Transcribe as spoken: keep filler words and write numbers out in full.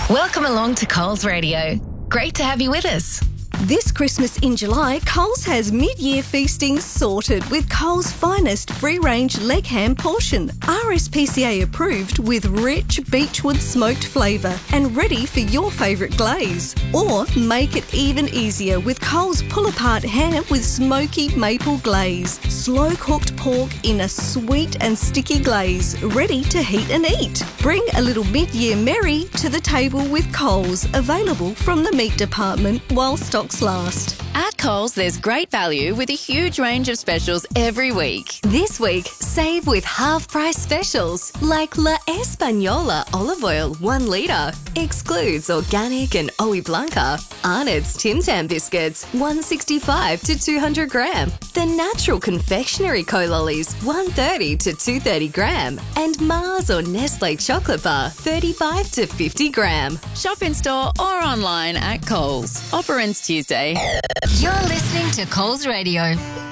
Welcome along to Coles Radio. Great to have you with us. This Christmas in July, Coles has mid-year feasting sorted with Coles' finest free-range leg ham portion, R S P C A approved with rich beechwood smoked flavour and ready for your favourite glaze. Or make it even easier with Coles pull-apart ham with smoky maple glaze, slow-cooked pork in a sweet and sticky glaze, ready to heat and eat. Bring a little mid-year merry to the table with Coles, available from the meat department while stocks last. At Coles, there's great value with a huge range of specials every week. This week, save with half-price specials like La Española olive oil one litre. Excludes organic and Oe Blanca. Arnott's Tim Tam biscuits one sixty-five to two hundred gram. The Natural Confectionery Co-Lollies one thirty to two thirty gram. And Mars or Nestle chocolate bar thirty-five to fifty gram. Shop in store or online at Coles. Offer ends Tuesday. You're listening to Coles Radio.